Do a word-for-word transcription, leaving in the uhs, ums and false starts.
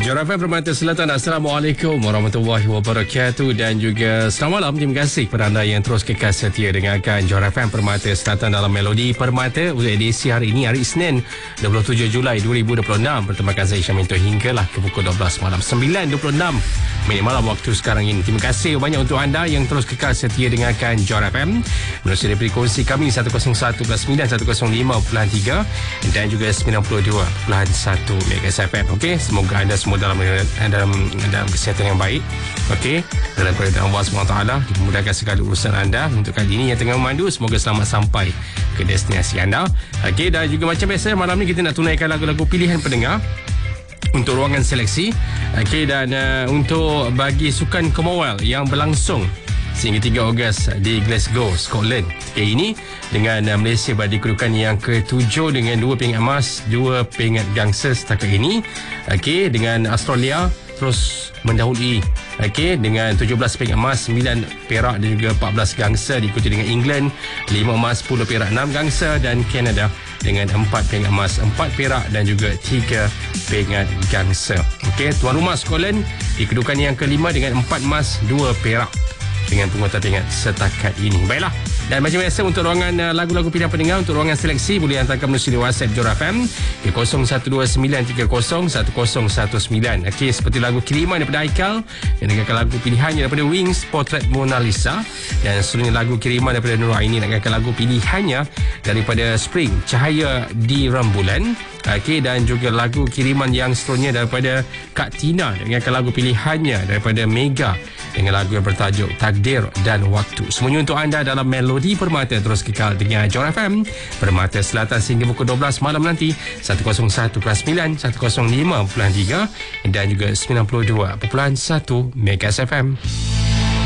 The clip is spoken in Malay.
Johor F M Permata Selatan, Assalamualaikum warahmatullahi wabarakatuh dan juga selamat malam. Terima kasih kepada anda yang terus kekal setia dengarkan Johor F M Permata Selatan dalam Melodi Permata untuk edisi hari ini, hari Isnin dua puluh tujuh Julai dua ribu dua puluh enam. Bertemakan saya Syaminto hinggalah ke pukul dua belas malam, sembilan dua puluh enam minit malam waktu sekarang ini. Terima kasih banyak untuk anda yang terus kekal setia dengarkan Johor F M menerusi dari frekuensi kami seratus satu perpuluhan sembilan, seratus lima perpuluhan tiga dan juga sembilan puluh dua perpuluhan satu Megahertz F M. Okey, semoga anda semua dalam dalam dalam kesihatan yang baik, okey, dalam keadaan Allah subhanahu wa taala, dimudahkan segala urusan anda. Untuk kali ini yang tengah memandu, semoga selamat sampai ke destinasi anda. Okey, dan juga macam biasa malam ni kita nak tunaikan lagu-lagu pilihan pendengar untuk ruangan seleksi. Okey, dan uh, untuk bagi sukan Commonwealth yang berlangsung sehingga tiga Ogos di Glasgow, Scotland. Okay, ini dengan uh, Malaysia berada di kedudukan yang ketujuh dengan dua pingat emas, dua pingat gangsa setakat ini. Okey, dengan Australia terus mendahului, okey, dengan tujuh belas pingat emas, sembilan perak dan juga empat belas gangsa, diikuti dengan England lima emas, sepuluh perak, enam gangsa, dan Canada dengan empat pingat emas, empat perak dan juga tiga pingat gangsa. Okey, tuan rumah Scotland di kedudukan yang kelima dengan empat emas, dua perak dengan penguatan pingat setakat ini. Baiklah, dan macam biasa untuk ruangan uh, lagu-lagu pilihan pendengar, untuk ruangan seleksi boleh hantarkan melalui WhatsApp Johor F M ke kosong satu dua sembilan tiga kosong satu kosong satu sembilan. Okey, seperti lagu kiriman daripada Aikal yang dengarkan lagu pilihannya daripada Wings, Potret Mona Lisa, dan seterusnya lagu kiriman daripada Nur Aini dengarkan lagu pilihannya daripada Spring, Cahaya di Rembulan. Okey, dan juga lagu kiriman yang seterusnya daripada Kak Tina dengarkan lagu pilihannya daripada Mega dengan lagu yang bertajuk Takdir dan Waktu. Semuanya untuk anda dalam Melodi Permata. Terus kekal dengan Johor F M Permata Selatan sehingga pukul dua belas malam nanti, seratus satu perpuluhan sembilan, seratus lima perpuluhan tiga dan juga sembilan puluh dua perpuluhan satu Megahertz F M.